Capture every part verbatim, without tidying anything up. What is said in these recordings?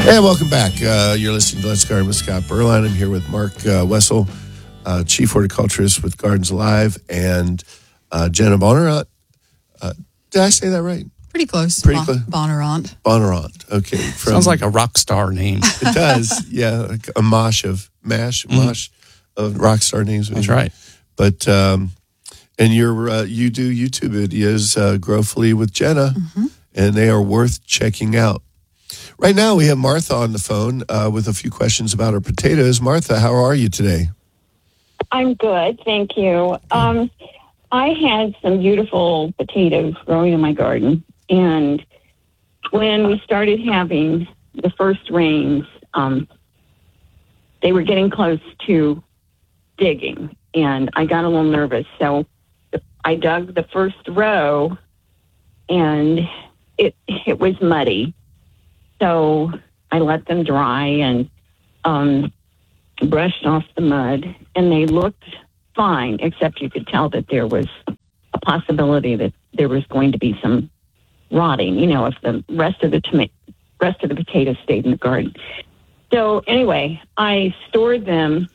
Hey, welcome back. Uh, you're listening to Let's Garden with Scott Berline. I'm here with Mark uh, Wessel, uh, Chief Horticulturist with Gardens Alive, and uh, Jenna Bonnarant. Uh, did I say that right? Pretty close. Pretty bon- close. Bonnarant. Bonnarant. Okay. From, Sounds like a rock star name. It does. Yeah, like a mosh of mash, Mm. mosh of rock star names. That's right. But um, and you're uh, you do YouTube videos, uh, Growfully with Jenna, Mm-hmm. and they are worth checking out. Right now, we have Martha on the phone uh, with a few questions about her potatoes. Martha, how are you today? I'm good, thank you. Um, I had some beautiful potatoes growing in my garden, and when we started having the first rains, um, they were getting close to digging, and I got a little nervous. So I dug the first row, and it it was muddy. So I let them dry and um, brushed off the mud, and they looked fine, except you could tell that there was a possibility that there was going to be some rotting, you know, if the rest of the toma- rest of the potatoes stayed in the garden. So anyway, I stored them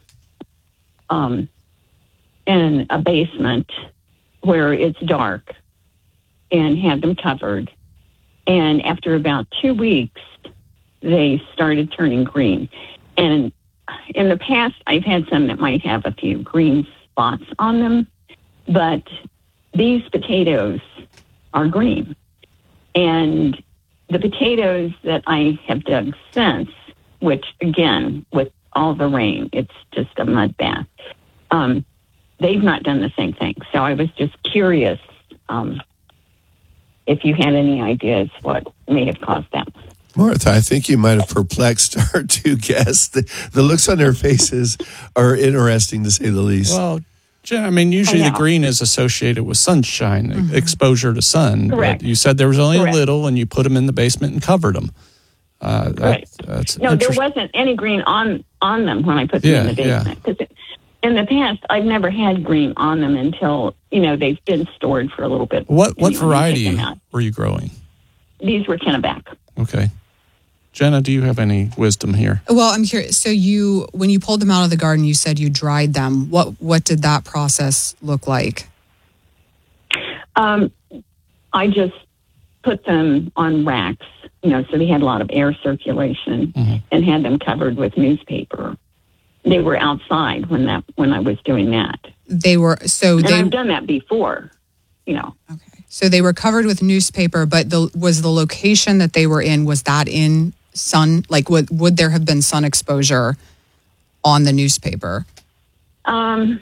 um, in a basement where it's dark and had them covered. And after about two weeks, they started turning green. And in the past, I've had some that might have a few green spots on them, but these potatoes are green. And the potatoes that I have dug since, which again, with all the rain, it's just a mud bath, um, they've not done the same thing. So I was just curious um, if you had any ideas what may have caused that. Martha, I think you might have perplexed our two guests. The, the looks on their faces are interesting, to say the least. Well, Jen, I mean, usually I the green is associated with sunshine, mm-hmm. exposure to sun. Correct. But you said there was only Correct. a little, and you put them in the basement and covered them. Uh, that, right. That's no, there wasn't any green on, on them when I put them yeah, in the basement. Because in the past, I've never had green on them until, you know, they've been stored for a little bit. What what anyway, variety were you growing? These were Kennebec. Okay. Jenna, do you have any wisdom here? Well, I'm curious. So you, when you pulled them out of the garden, you said you dried them. What what did that process look like? Um, I just put them on racks, you know, so they had a lot of air circulation, mm-hmm. and had them covered with newspaper. They were outside when that when I was doing that. They were so and they. I've done that before, you know. Okay, so they were covered with newspaper, but the was the location that they were in, was that in sun? Like, would would there have been sun exposure on the newspaper? Um,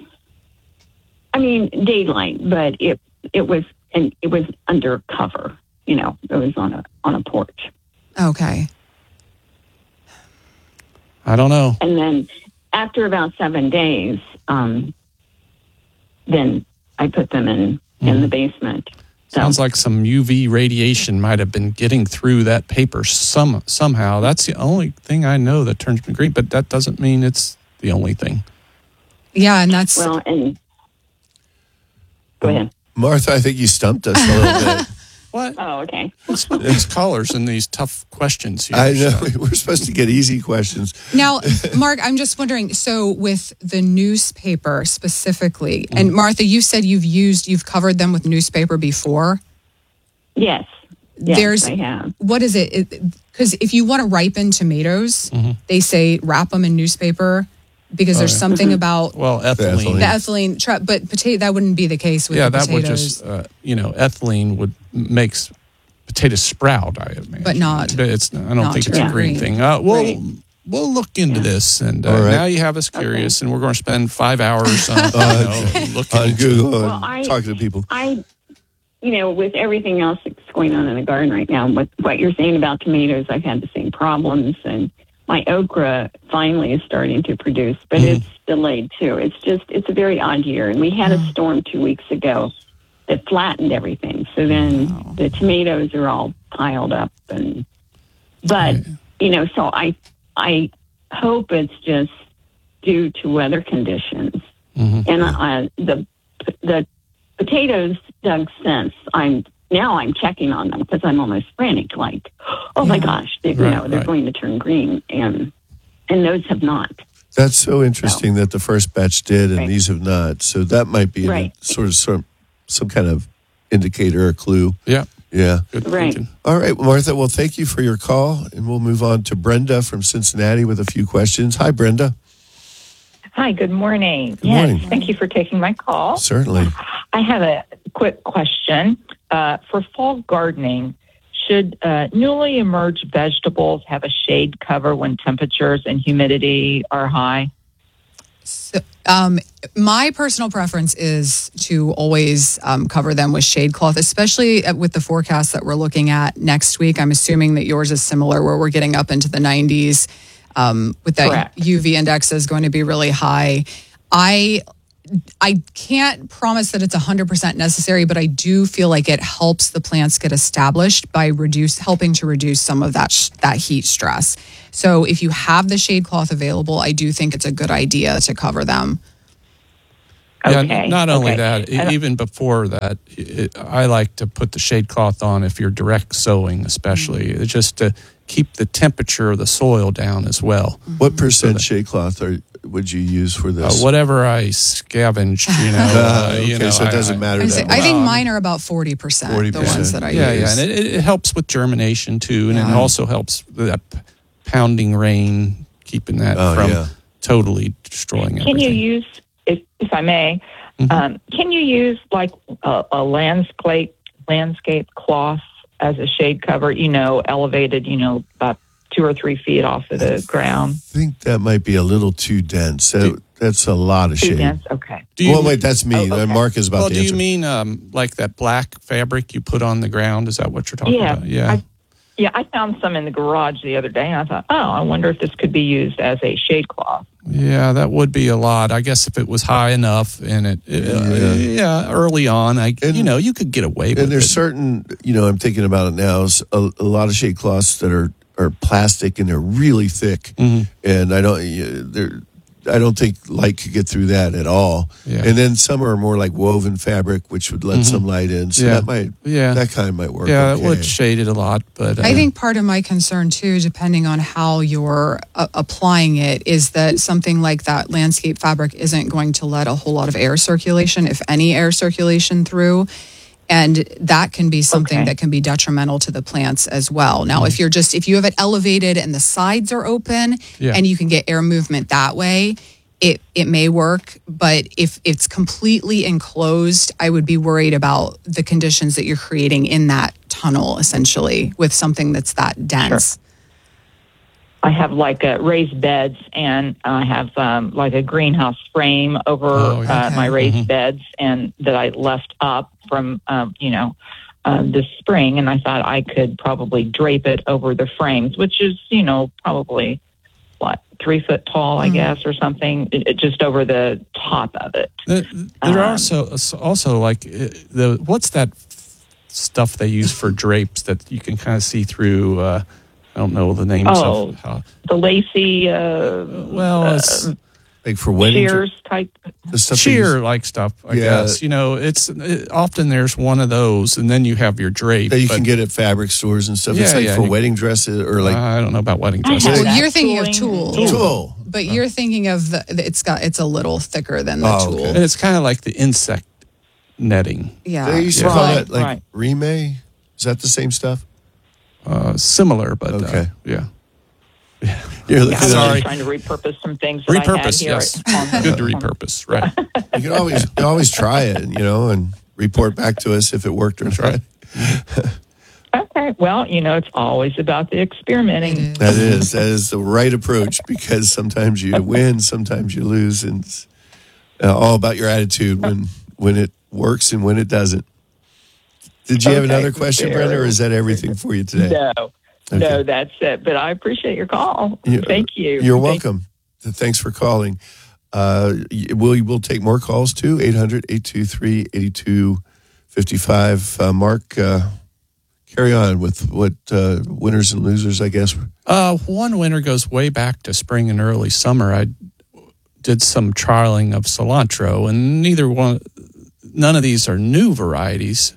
I mean daylight, but it it was and it was under cover. You know, it was on a on a porch. Okay. I don't know. And then after about seven days, um, then I put them in mm-hmm. in the basement. So, Sounds like some U V radiation might have been getting through that paper some somehow. That's the only thing I know that turns me green, but that doesn't mean it's the only thing. Yeah, and that's well, and go ahead, Martha. I think you stumped us a little bit. What? Oh, okay. These callers and these tough questions here. I know. So. We're supposed to get easy questions. Now, Mark, I'm just wondering, so with the newspaper specifically, mm. and Martha, you said you've used, you've covered them with newspaper before? Yes. Yes, There's, I have. What is it? Because if you want to ripen tomatoes, mm-hmm. they say wrap them in newspaper because oh, there's yeah. something mm-hmm. about... Well, ethylene. The ethylene, tra- but potato, that wouldn't be the case with yeah, the potatoes. Yeah, that would just, uh, you know, ethylene would makes potatoes sprout, I imagine. But not. But it's, I don't think it's yeah. a green, green. thing. Uh, we'll, right. we'll look into yeah. this, and uh, right. now you have us curious, okay. and we're going to spend five hours on, uh, you know, looking on into Google well, and I, talking to people. I, you know, with everything else that's going on in the garden right now, with what you're saying about tomatoes, I've had the same problems, and my okra finally is starting to produce, but mm. it's delayed too. It's just, it's a very odd year. And we had a storm two weeks ago that flattened everything. So then wow. the tomatoes are all piled up. And, but, right. you know, so I, I hope it's just due to weather conditions. Mm-hmm. And uh, the, the potatoes dug since, I'm now I'm checking on them because I'm almost frantic, like, oh my gosh, they, you Right, know, they're right. going to turn green, and and those have not. That's so interesting that the first batch did and Right. these have not. So that might be Right. a, sort of some, some kind of indicator or clue. Yeah. Yeah. Good Right. thinking. All right, Martha. Well, thank you for your call, and we'll move on to Brenda from Cincinnati with a few questions. Hi, Brenda. Hi, good morning. Good yes, morning. thank you for taking my call. Certainly. I have a quick question. Uh, for fall gardening, should uh, newly emerged vegetables have a shade cover when temperatures and humidity are high? So, um, my personal preference is to always um, cover them with shade cloth, especially with the forecast that we're looking at next week. I'm assuming that yours is similar, where we're getting up into the nineties um, with that Correct. U V index is going to be really high. I I can't promise that it's one hundred percent necessary, but I do feel like it helps the plants get established by reduce helping to reduce some of that sh- that heat stress. So if you have the shade cloth available, I do think it's a good idea to cover them. Yeah, Okay, n- not only okay. that, e- And- even before that, it, I like to put the shade cloth on if you're direct sowing, especially, Mm-hmm. It's just to keep the temperature of the soil down as well. What percent shade cloth are, would you use for Uh, this? whatever I scavenged, you know. Ah, uh, okay, you know, so it I- doesn't I- matter I, that say- much. I think Well, mine are about forty percent, the forty percent. ones that I Yeah, yeah, use. and it, it helps with germination too, and it Yeah. also helps with that p- pounding rain, keeping that Oh, from yeah. totally destroying Can everything. you use, if, if I may, Mhm. um, can you use like a, a landscape landscape cloth as a shade cover? You know, elevated, you know, about two or three feet off of the ground. I think that might be a little too dense. That, that's a lot of Too shade. dense. Okay. Do you Well, wait, that's me. Oh, okay. Mark is about well, to do you answer. mean um, like that black fabric you put on the ground? Is that what you're talking Yeah, about? Yeah. I- Yeah, I found some in the garage the other day, and I thought, oh, I wonder if this could be used as a shade cloth. Yeah, that would be a lot. I guess if it was high enough and it, it Yeah. uh, yeah, early on, I And- you know you could get away with And there's it. certain, you know, I'm thinking about it now, is a, a lot of shade cloths that are, are plastic and they're really thick. Mhm. And I don't, you- they're, I don't think light could get through that at all. Yeah. And then some are more like woven fabric, which would let some light in. So Yeah. that might, Yeah. that kind might work. Yeah, okay. it would shade it a lot, but uh, I think part of my concern too, depending on how you're uh, applying it, is that something like that landscape fabric isn't going to let a whole lot of air circulation, if any air circulation through. And that can be something Okay. that can be detrimental to the plants as well. Now, if you're just, if you have it elevated and the sides are open Yeah. and you can get air movement that way, it, it may work. But if it's completely enclosed, I would be worried about the conditions that you're creating in that tunnel, essentially, with something that's that dense. I have like a raised beds, and I have um, like a greenhouse frame over Oh, yeah. uh, my Okay. raised Mhm. beds, and that I left up from um, you know uh, this spring, and I thought I could probably drape it over the frames, which is you know probably what three foot tall, I Mm. guess, or something, it, it just over the top of it. There there are Um, also also like uh, the what's that stuff they use for drapes that you can kind of see through. Uh, I don't know the names Oh, of how. The lacy uh, Well, it's uh, like for wedding shears type. the stuff they use- sheer like stuff. I Yeah. guess you know it's it, often there's one of those, and then you have your drape. that you but- can get at fabric stores and stuff. Yeah, it's like yeah, for you- wedding dresses or like I don't know about wedding I dresses. have Well, that you're thinking of tooling. tulle. tulle. But you're thinking of the, it's got, it's a little thicker than the Oh, tool. okay. And it's kind of like the insect netting, Yeah. They used to Yeah. call Right, that like right. remay. Is that the same stuff? uh, similar, but Okay. uh, yeah. You're Yeah, I looking was Sorry. just trying to repurpose some things that I had Repurpose, here. yes. on the- Good to on- repurpose, right? You can always you can always try it, you know, and report back to us if it worked or not. right. Okay, well, you know, it's always about the experimenting. That is that is the right approach because sometimes you win, sometimes you lose, and it's uh, all about your attitude when when it works and when it doesn't. Did you have Okay, another question, fair. Brenda, or is that everything for you today? No, Okay. no, that's it. But I appreciate your call. You- Thank you. You're Thank- welcome. Thanks for calling. Uh, y- we'll we'll take more calls too. eight hundred, eight two three, eight two five five. Uh, Mark, uh, carry on with what uh, winners and losers, I guess. Uh, one winter goes way back to spring and early summer. I did some trialing of cilantro, and neither one, none of these are new varieties,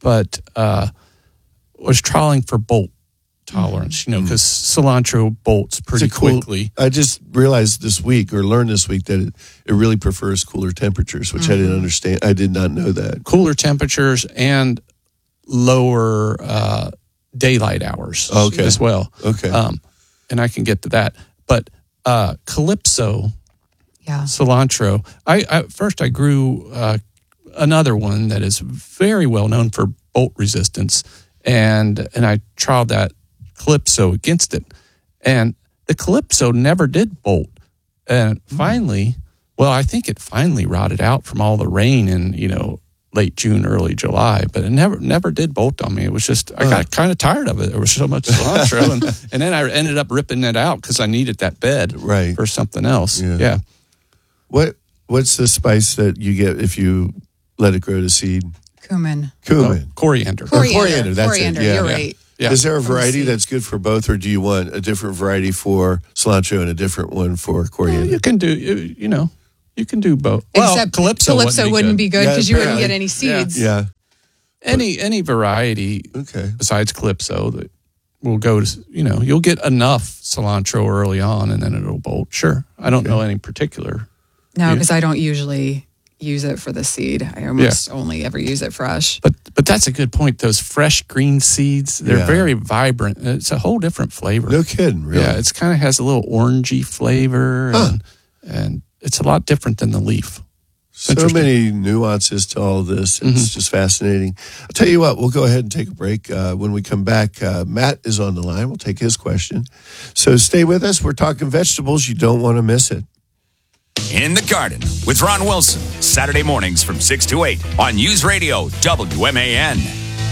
but uh, was trialing for bolt tolerance, you know, because cilantro bolts pretty It's a cool- quickly. I just realized this week, or learned this week, that it, it really prefers cooler temperatures, which I didn't understand. I did not know that. Cooler temperatures and lower uh, daylight hours Okay. as well. Okay. Um, and I can get to that. But uh, Calypso Yeah. cilantro, I, I first I grew uh, another one that is very well known for bolt resistance, and and I trialed that Calypso against it, and the Calypso never did bolt. And finally, well, I think it finally rotted out from all the rain in, you know, late June, early July, but it never never did bolt on me. It was just, I got kind of tired of it. There was so much cilantro, and, and then I ended up ripping it out because I needed that bed Right. for something else. Yeah. Yeah. What What's the spice that you get if you let it grow to seed? Cumin. Cumin. Oh, coriander. Coriander. coriander, that's it, Coriander, yeah. you're Yeah. right. Yeah. Is there a From variety seed. that's good for both, or do you want a different variety for cilantro and a different one for Well, coriander? you can do, you you know, you can do both. Well, Except Calypso, Calypso wouldn't be good Yeah, because you wouldn't apparently. get any seeds. yeah. any any variety Okay. besides Calypso that will go to, you know, you'll get enough cilantro early on and then it'll bolt. Sure. I don't know any particular. No, Yeah. because I don't usually use it for the seed. I almost only ever use it fresh. But but that's a good point. Those fresh green seeds, they're Yeah. very vibrant. It's a whole different flavor. No kidding, really. Yeah, it's kind of has a little orangey flavor, Huh. and and it's a lot different than the leaf. So Interesting. many nuances to all this. It's just fascinating. I'll tell you what, we'll go ahead and take a break. Uh, when we come back, uh, Matt is on the line. We'll take his question. So stay with us. We're talking vegetables. You don't want to miss it. In the Garden with Ron Wilson, Saturday mornings from six to eight on News Radio W M A N.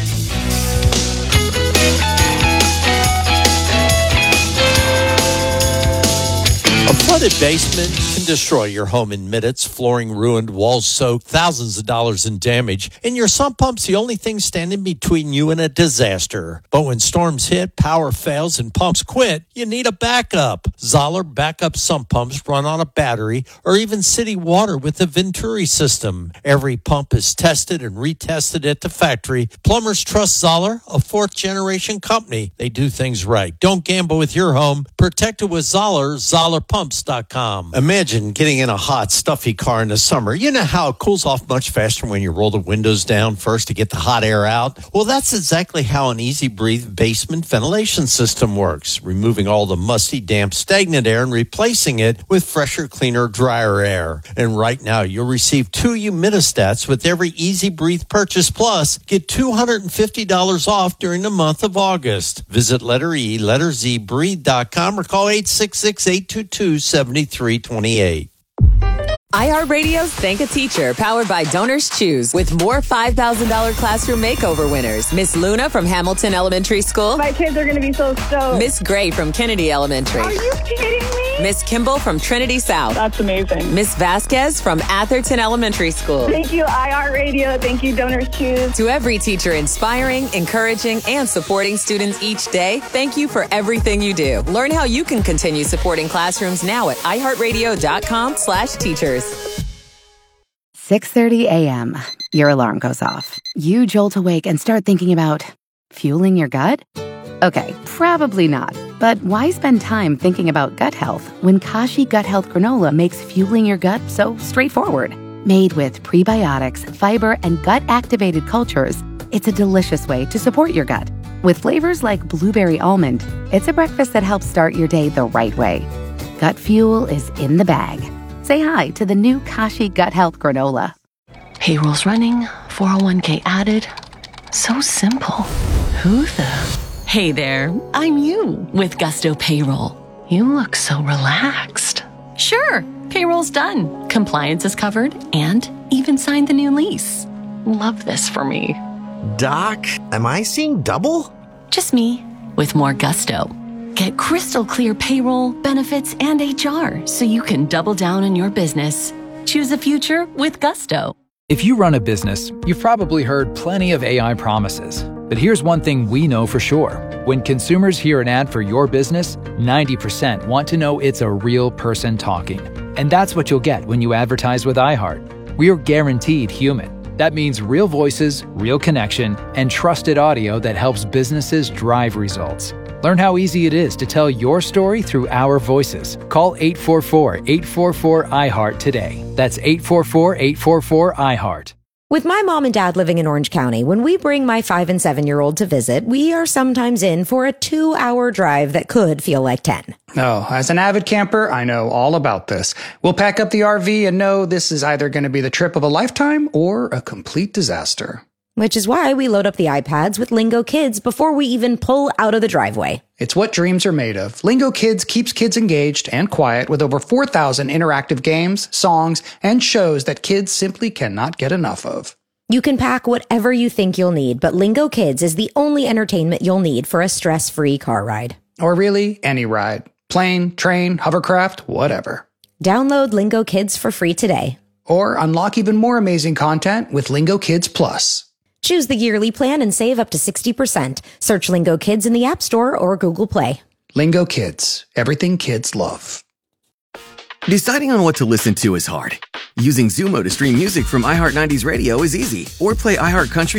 A flooded basement can destroy your home in minutes. Flooring ruined, walls soaked, thousands of dollars in damage. And your sump pump's the only thing standing between you and a disaster. But when storms hit, power fails, and pumps quit, you need a backup. Zoller backup sump pumps run on a battery or even city water with the Venturi system. Every pump is tested and retested at the factory. Plumbers trust Zoller, a fourth-generation company. They do things right. Don't gamble with your home. Protect it with Zoller, Zoller Pumps dot com. Imagine getting in a hot, stuffy car in the summer. You know how it cools off much faster when you roll the windows down first to get the hot air out? Well, that's exactly how an Easy Breathe basement ventilation system works, removing all the musty, damp, stagnant air and replacing it with fresher, cleaner, drier air. And right now, you'll receive two humidistats with every Easy Breathe purchase. Plus, get two hundred fifty dollars off during the month of August. Visit letter E, letter Z, breathe dot com or call eight six six, eight two two, seven three two eight. iHeartRadio's Thank a Teacher, powered by Donors Choose, with more five thousand dollars classroom makeover winners. Miss Luna from Hamilton Elementary School. My kids are going to be so stoked. Miss Gray from Kennedy Elementary. Are you kidding me? Miss Kimball from Trinity South. That's amazing. Miss Vasquez from Atherton Elementary School. Thank you, iHeartRadio. Thank you, Donors Choose. To every teacher inspiring, encouraging, and supporting students each day, thank you for everything you do. Learn how you can continue supporting classrooms now at iHeartRadio.com slash teachers. six thirty a.m. Your alarm goes off. You jolt awake and start thinking about fueling your gut? Okay, probably not. But why spend time thinking about gut health when Kashi Gut Health Granola makes fueling your gut so straightforward? Made with prebiotics, fiber, and gut-activated cultures, it's a delicious way to support your gut. With flavors like blueberry almond, it's a breakfast that helps start your day the right way. Gut fuel is in the bag. Say hi to the new Kashi Gut Health Granola. Payroll's running, four oh one k added. So simple. Who the... Hey there, I'm you with Gusto Payroll. You look so relaxed. Sure, payroll's done. Compliance is covered and even signed the new lease. Love this for me. Doc, am I seeing double? Just me with more Gusto. Get crystal clear payroll, benefits, and H R so you can double down on your business. Choose a future with Gusto. If you run a business, you've probably heard plenty of A I promises. But here's one thing we know for sure. When consumers hear an ad for your business, ninety percent want to know it's a real person talking. And that's what you'll get when you advertise with iHeart. We are guaranteed human. That means real voices, real connection, and trusted audio that helps businesses drive results. Learn how easy it is to tell your story through our voices. Call eight four four, eight four four, I heart today. That's eight four four, eight four four, I heart. With my mom and dad living in Orange County, when we bring my five and seven year old to visit, we are sometimes in for a two hour drive that could feel like ten. Oh, as an avid camper, I know all about this. We'll pack up the R V and know this is either going to be the trip of a lifetime or a complete disaster. Which is why we load up the iPads with Lingo Kids before we even pull out of the driveway. It's what dreams are made of. Lingo Kids keeps kids engaged and quiet with over four thousand interactive games, songs, and shows that kids simply cannot get enough of. You can pack whatever you think you'll need, but Lingo Kids is the only entertainment you'll need for a stress-free car ride. Or really, any ride. Plane, train, hovercraft, whatever. Download Lingo Kids for free today. Or unlock even more amazing content with Lingo Kids Plus. Choose the yearly plan and save up to sixty percent. Search Lingo Kids in the App Store or Google Play. Lingo Kids. Everything kids love. Deciding on what to listen to is hard. Using Zumo to stream music from iHeart nineties Radio is easy. Or play iHeart Country